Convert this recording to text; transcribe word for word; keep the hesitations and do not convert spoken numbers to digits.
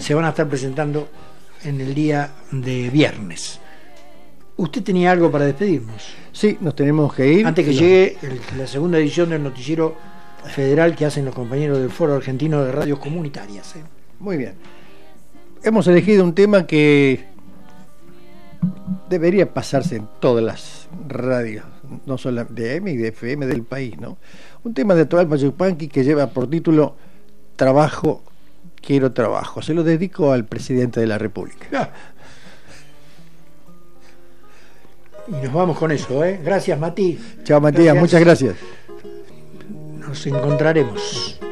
se van a estar presentando en el día de viernes. ¿Usted tenía algo para despedirnos? Sí, nos tenemos que ir. Antes que no. llegue el, la segunda edición del noticiero federal que hacen los compañeros del Foro Argentino de Radios Comunitarias. ¿eh? Muy bien. Hemos elegido un tema que debería pasarse en todas las radios, no solo de A M y de F M del país, ¿no? Un tema de Atahualpa Yupanqui que lleva por título Trabajo, quiero trabajo. Se lo dedico al presidente de la República. Ah. Y nos vamos con eso, ¿eh? Gracias, Mati. Chao, Matías, gracias. Muchas gracias. Nos encontraremos.